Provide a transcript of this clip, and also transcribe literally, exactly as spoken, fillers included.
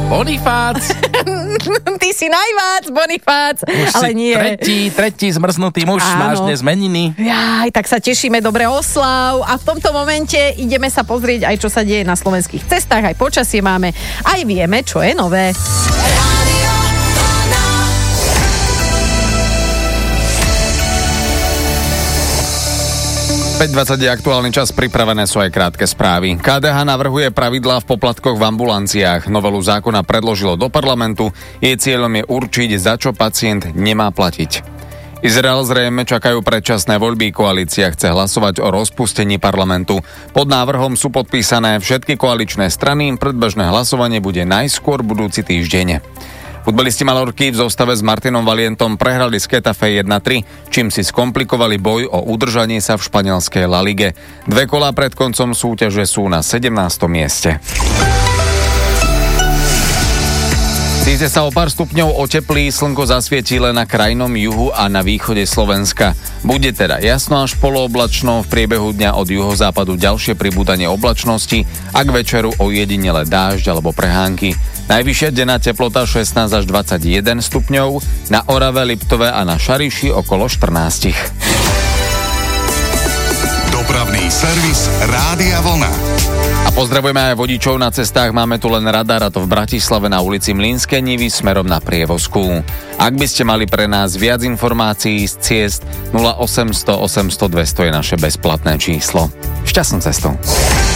Bonifác. Ty si najvác, Bonifác. Už ale si nie. tretí, tretí zmrznutý muž, Áno. máš dnes meniny. Jaj, tak sa tešíme, dobre oslav. A v tomto momente ideme sa pozrieť aj, čo sa deje na slovenských cestách, aj počasie máme, aj vieme, čo je nové. päť dvadsať je aktuálny čas, pripravené sú aj krátke správy. ká dé há navrhuje pravidlá v poplatkoch v ambulanciách. Novelu zákona predložilo do parlamentu. Jej cieľom je určiť, za čo pacient nemá platiť. Izrael zrejme čakajú predčasné voľby. Koalícia chce hlasovať o rozpustení parlamentu. Pod návrhom sú podpísané všetky koaličné strany. Predbežné hlasovanie bude najskôr budúci týždeň. Futbalisti Malorky v zostave s Martinom Valientom prehrali z Getafe jedna tri, čím si skomplikovali boj o udržanie sa v španielskej La Lige. Dve kolá pred koncom súťaže sú na sedemnástom mieste. Síce sa o pár stupňov oteplí, slnko zasvietí len na krajnom juhu a na východe Slovenska. Bude teda jasno až polooblačno, v priebehu dňa od juhozápadu ďalšie pribúdanie oblačnosti a k večeru ojedinele dážď alebo prehánky. Najvyššia denná teplota šestnásť až dvadsaťjeden stupňov, na Orave, Liptove a na Šariši okolo štrnásť. Dopravný servis Rádia Vlna. A pozdravujeme aj vodičov na cestách, máme tu len radar, a to v Bratislave na ulici Mlynskej Nivy smerom na Prievozku. Ak by ste mali pre nás viac informácií z ciest, nula osemsto osemsto dvesto je naše bezplatné číslo. Šťastnú cestu.